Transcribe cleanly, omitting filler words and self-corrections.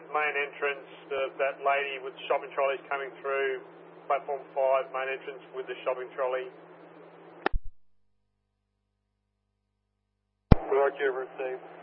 main entrance, that lady with shopping trolleys coming through platform 5, main entrance with the shopping trolley. Roger, received.